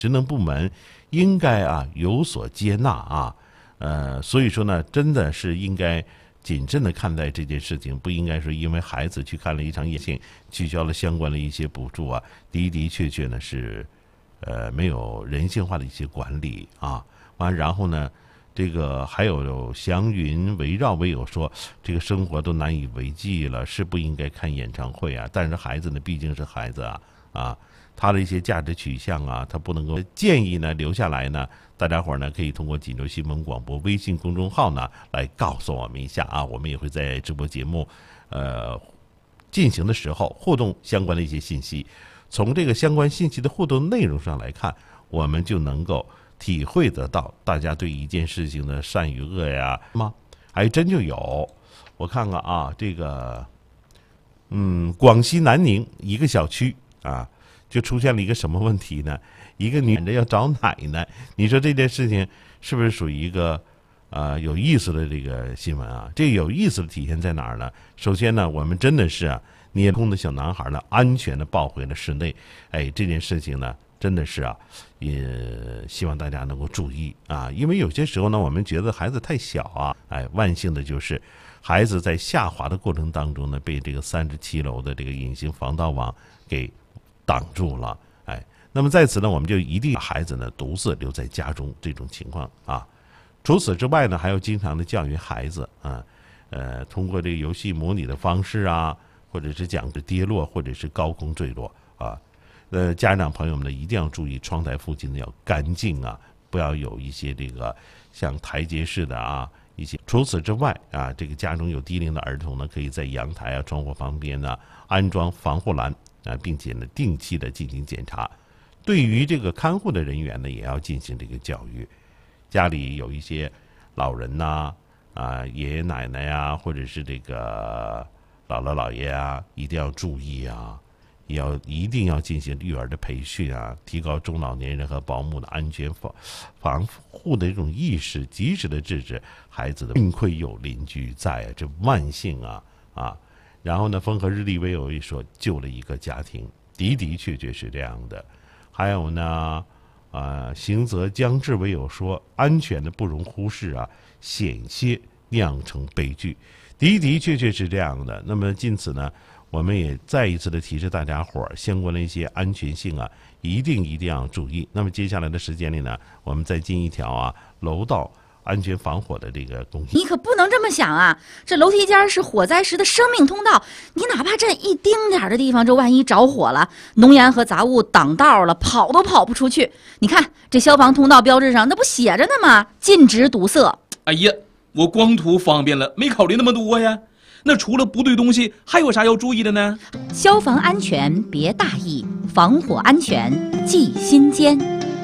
职能部门应该有所接纳所以说呢，真的是应该谨慎的看待这件事情，不应该说因为孩子去看了一场演戏，取消了相关的一些补助的确呢是没有人性化的一些管理然后呢，这个还有祥云围绕为友说，这个生活都难以为继了，是不应该看演唱会但是孩子呢，毕竟是孩子他的一些价值取向他不能够建议呢留下来呢。大家伙呢可以通过锦州新闻广播微信公众号呢来告诉我们一下我们也会在直播节目进行的时候互动相关的一些信息。从这个相关信息的互动内容上来看，我们就能够体会得到大家对一件事情的善与恶吗？还真就有。我看看这个广西南宁一个小区就出现了一个什么问题呢？一个女的要找奶奶，你说这件事情是不是属于一个有意思的这个新闻这个有意思的体现在哪儿呢？首先呢，我们真的是捏空的小男孩呢安全的抱回了室内，这件事情呢真的是也希望大家能够注意因为有些时候呢，我们觉得孩子太小万幸的就是孩子在下滑的过程当中呢，被这个37楼的这个隐形防盗网给挡住了，那么在此呢，我们就一定把孩子呢独自留在家中这种情况除此之外呢，还要经常的教育孩子通过这个游戏模拟的方式或者是讲的跌落，或者是高空坠落家长朋友们呢一定要注意窗台附近的要干净不要有一些这个像台阶式的一些。除此之外这个家中有低龄的儿童呢，可以在阳台窗户旁边呢安装防护栏并且呢定期的进行检查。对于这个看护的人员呢，也要进行这个教育。家里有一些老人爷爷奶奶或者是这个姥姥姥爷一定要注意一定要进行育儿的培训提高中老年人和保姆的安全防护的这种意识，及时的制止孩子的幸亏有邻居在这万幸然后呢，风和日丽为友一说救了一个家庭，的确是这样的。还有呢行则将至为友说，安全的不容忽视险些酿成悲剧，的确是这样的。那么因此呢，我们也再一次的提示大家伙相关的一些安全性一定要注意。那么接下来的时间里呢，我们再进一条楼道安全防火的这个东西。 你可不能这么想这楼梯间是火灾时的生命通道，你哪怕这一丁点的地方，这万一着火了，浓烟和杂物挡道了，跑都跑不出去。你看这消防通道标志上那不写着呢吗？禁止堵塞。 哎呀，我光图方便了，没考虑那么多呀。那除了不对东西，还有啥要注意的呢？ 消防安全别大意，防火安全记心间。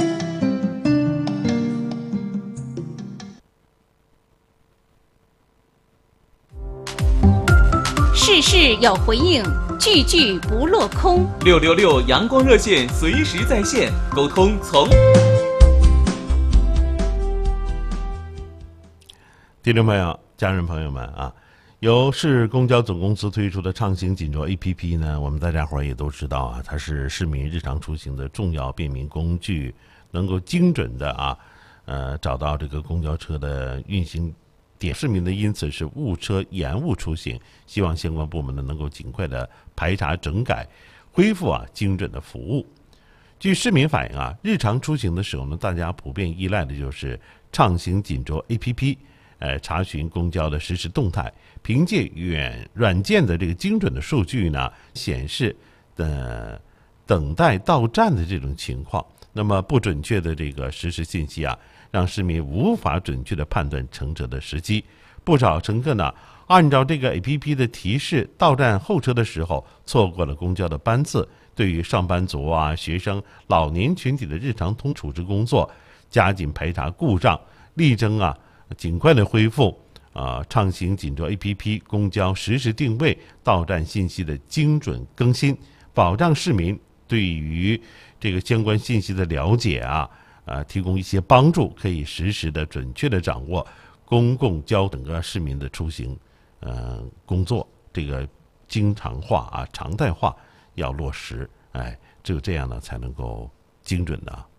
事事有回应，句句不落空。 666阳光热线随时在线，沟通从。 听众朋友、家人朋友们由市公交总公司推出的畅行锦州 APP 呢，我们大家伙也都知道它是市民日常出行的重要便民工具，能够精准的找到这个公交车的运行点，市民呢因此是误车延误出行，希望相关部门呢能够尽快的排查整改，恢复精准的服务。据市民反映日常出行的时候呢，大家普遍依赖的就是畅行锦州 APP，查询公交的实时动态，凭借软件的这个精准的数据呢，显示等待到站的这种情况。那么不准确的这个实时信息让市民无法准确的判断乘车的时机。不少乘客呢，按照这个 APP 的提示到站候车的时候，错过了公交的班次。对于上班族学生、老年群体的日常处置工作，加紧排查故障，力争尽快的恢复畅行锦州 APP 公交实时定位到站信息的精准更新，保障市民对于这个相关信息的了解提供一些帮助，可以实时的准确的掌握公共交通整个市民的出行工作，这个经常化常态化要落实，只有这样呢才能够精准的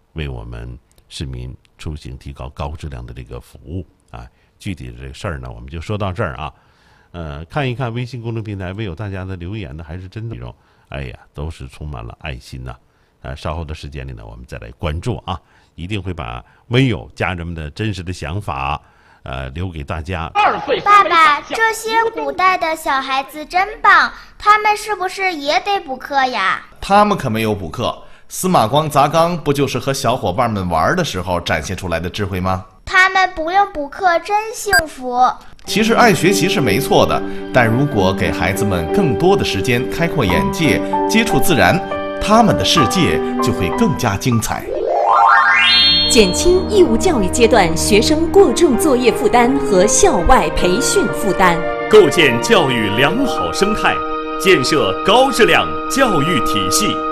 为我们市民出行提高高质量的这个服务啊。具体的这个事儿呢，我们就说到这儿啊。看一看微信公众平台为有大家的留言呢，还是真的内容，哎呀，都是充满了爱心呐。稍后的时间里呢，我们再来关注啊，一定会把微友家人们的真实的想法，留给大家。 爸爸，这些古代的小孩子真棒，他们是不是也得补课呀？ 他们可没有补课，司马光砸缸不就是和小伙伴们玩的时候展现出来的智慧吗？ 他们不用补课真幸福。 其实爱学习是没错的，但如果给孩子们更多的时间开阔眼界，接触自然，他们的世界就会更加精彩。 减轻义务教育阶段学生过重作业负担和校外培训负担， 构建教育良好生态，建设高质量教育体系。